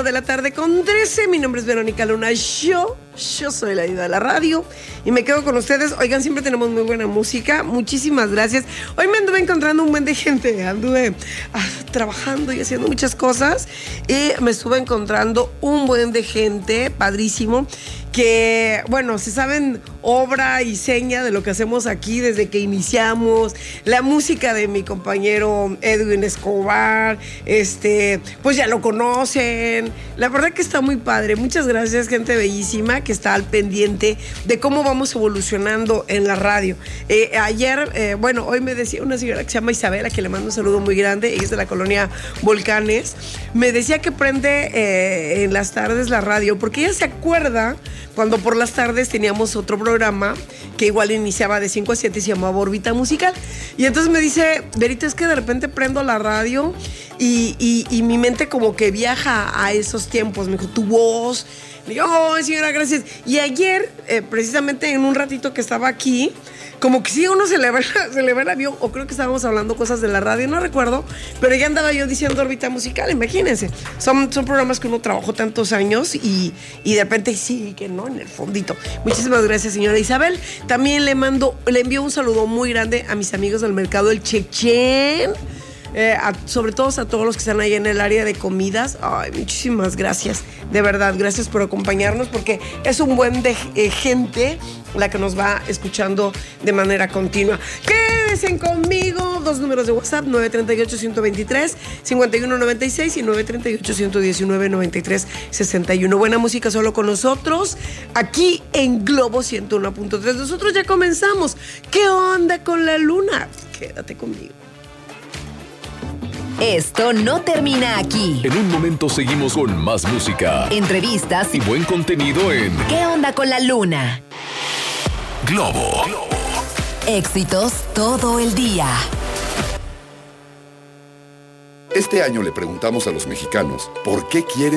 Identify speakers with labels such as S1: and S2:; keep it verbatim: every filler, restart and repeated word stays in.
S1: de la tarde con trece. Mi nombre es Verónica Luna. Yo, yo soy la diva de la radio y me quedo con ustedes. Oigan, siempre tenemos muy buena música. Muchísimas gracias. Hoy me anduve encontrando un buen de gente. Anduve ah, trabajando y haciendo muchas cosas y me estuve encontrando un buen de gente, padrísimo, que, bueno, se saben obra y seña de lo que hacemos aquí desde que iniciamos. La música de mi compañero Edwin Escobar, este, pues ya lo conocen. La verdad que está muy padre. Muchas gracias, gente bellísima que está al pendiente de cómo vamos evolucionando en la radio. Eh, ayer, eh, bueno, hoy me decía una señora que se llama Isabela, que le mando un saludo muy grande, ella es de la colonia Volcanes, me decía que prende eh, en las tardes la radio, porque ella se acuerda cuando por las tardes teníamos otro programa que igual iniciaba de cinco a siete y se llamaba Órbita Musical. Y entonces me dice, Verito, es que de repente prendo la radio y, y, y mi mente como que viaja a esos tiempos. Me dijo, tu voz. Le digo, oh, señora, gracias. Y ayer, eh, precisamente en un ratito que estaba aquí, como que sí, uno se le, va, se le va el avión, o creo que estábamos hablando cosas de la radio, no recuerdo, pero ya andaba yo diciendo Órbita Musical, imagínense. Son, son programas que uno trabajó tantos años y, y de repente sí, que no, en el fondito. Muchísimas gracias, señora Isabel. También le mando, le envío un saludo muy grande a mis amigos del mercado El Chechen. Eh, a, sobre todo a todos los que están ahí en el área de comidas. Ay, muchísimas gracias, de verdad, gracias por acompañarnos, porque es un buen de eh, gente la que nos va escuchando de manera continua. Quédense conmigo, dos números de WhatsApp, nueve tres ocho, uno dos tres, cinco uno nueve seis y nueve tres ocho, uno uno nueve, nueve tres seis uno. Buena música solo con nosotros, aquí en Globo ciento uno punto tres. Nosotros ya comenzamos. ¿Qué onda con la luna? Quédate conmigo.
S2: Esto no termina aquí.
S3: En un momento seguimos con más música,
S2: entrevistas
S3: y buen contenido en
S2: ¿Qué onda con la luna?
S3: Globo.
S2: Éxitos todo el día.
S4: Este año le preguntamos a los mexicanos por qué quieren